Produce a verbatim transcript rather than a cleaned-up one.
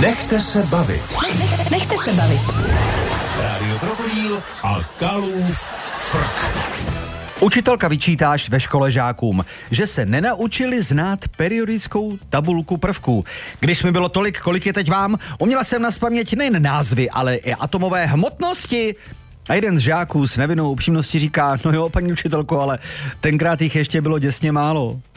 Nechte se bavit. Nechte se bavit. Rádio Krokodýl a Kalův frk. Učitelka vyčítá ve škole žákům, že se nenaučili znát periodickou tabulku prvků. Když mi bylo tolik, kolik je teď vám, uměla jsem nazpaměť nejen názvy, ale i atomové hmotnosti. A jeden z žáků s nevinnou upřímností říká, no jo, paní učitelko, ale tenkrát jich ještě bylo děsně málo.